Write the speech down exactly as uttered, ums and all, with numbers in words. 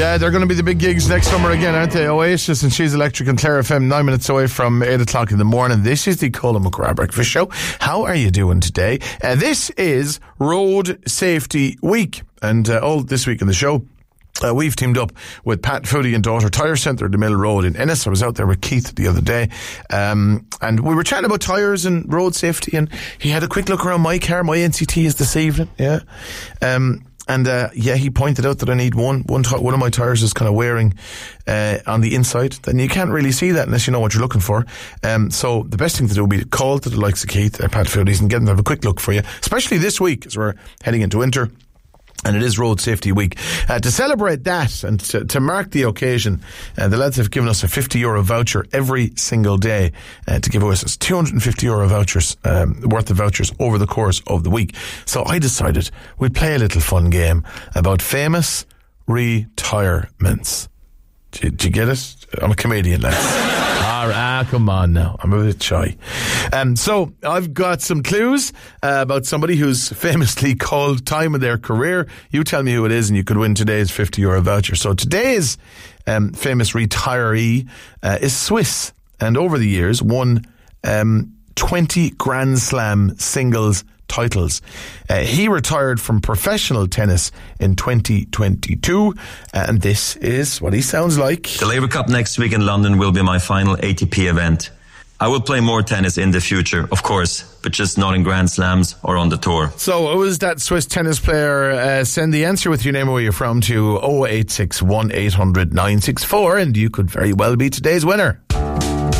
Yeah, they're going to be the big gigs next summer again, aren't they? Oasis and She's Electric and Clare F M, nine minutes away from eight o'clock in the morning. This is the Colin McGrath Breakfast Show. How are you doing today? Uh, this is Road Safety Week. And uh, all this week in the show, Uh, we've teamed up with Pat Foodie and Daughter Tyre Centre, the Mill Road in Ennis. I was out there with Keith the other day, um, and we were chatting about tyres and road safety, and he had a quick look around my car. My N C T is this evening, yeah. Um, and uh, yeah, he pointed out that I need one, one, t- one of my tyres is kind of wearing uh, on the inside. Then you can't really see that unless you know what you're looking for. Um, so the best thing to do would be to call to the likes of Keith and Pat Foodies and get them to have a quick look for you, especially this week as we're heading into winter. And it is Road Safety Week. Uh, to celebrate that and to, to mark the occasion, uh, the lads have given us a fifty euro voucher every single day uh, to give us two hundred fifty euro vouchers, um, worth of vouchers over the course of the week. So I decided we'd play a little fun game about famous retirements. Did, did you get it? I'm a comedian, lads. Ah, come on now. I'm a bit shy. Um, so I've got some clues uh, about somebody who's famously called time of their career. You tell me who it is and you could win today's fifty euro voucher. So today's um, famous retiree uh, is Swiss, and over the years won um, twenty Grand Slam singles titles. Uh, he retired from professional tennis in twenty twenty-two, and this is what he sounds like. The Labour Cup next week in London will be my final A T P event. I will play more tennis in the future, of course, but just not in Grand Slams or on the tour. So, who is that Swiss tennis player? Uh, send the answer with your name and where you're from to oh eight six one eight hundred nine six four, and you could very well be today's winner.